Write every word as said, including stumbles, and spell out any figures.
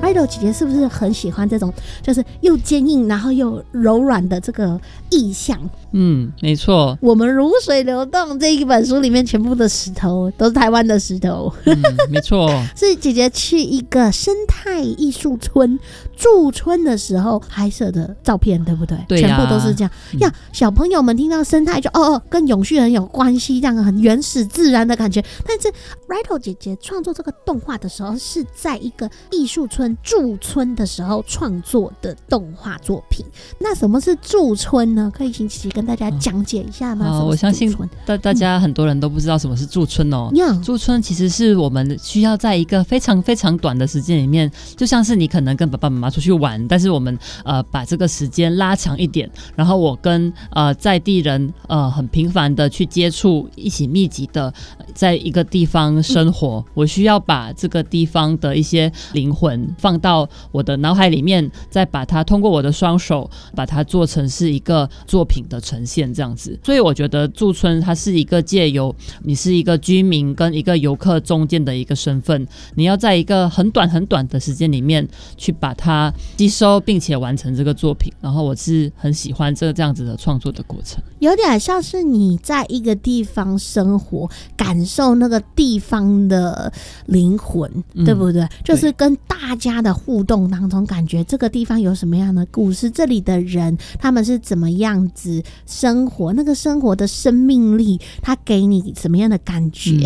Rydell 姐姐是不是很喜欢这种就是又坚硬然后又柔软的这个意象？ 嗯，没错。 我们如水流动这一本书里面全部的石头都是台湾的石头。 嗯，没错。 是姐姐去一个生态艺术村驻村的时候拍摄的照片，对不对？ 对呀、 全部都是这样。嗯、呀，小朋友们听到生态就哦哦，跟永续很有关系，这样很原始自然的感觉。但是 Rydell 姐姐创作这个动画的时候，是在一个艺术村驻村的时候创作的动画作品。那什么是驻村呢？可以请姐姐跟大家讲解一下吗？ 好，我相信大大家很多人都不知道什么是驻村哦。 嗯、 驻村其实是我们需要在一个非常非常短的时间里面，就像是你可能跟爸爸妈妈出去玩，但是我们呃把这个时间拉长一点，然后我跟呃在地人呃很频繁的去接触，一起密集的在一个地方生活、嗯、我需要把这个地方的一些灵魂放到我的脑海里面，再把它通过我的双手把它做成是一个作品的呈现这样子。所以我觉得驻村它是一个借由你是一个居民跟一个游客中间的一个身份，你要在一个很短很短的时间里面去把它吸收并且完成这个作品，然后我是很喜欢这个这样子的创作的过程。 有点像是你在一个地方生活，感受那个地方的灵魂、嗯、对不对？就是跟大家的互动当中，感觉这个地方有什么样的故事，这里的人他们是怎么样子生活，那个生活的生命力它给你什么样的感觉、